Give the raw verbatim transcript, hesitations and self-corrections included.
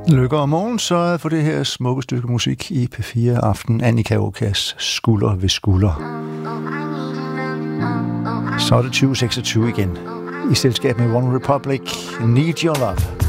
Lykke og morgen så for det her smukke stykke musik i P fire Aften. Annika Åkas Skulder ved skulder. Så er det tyve seksogtyve igen. I selskab med One Republic, Need Your Love.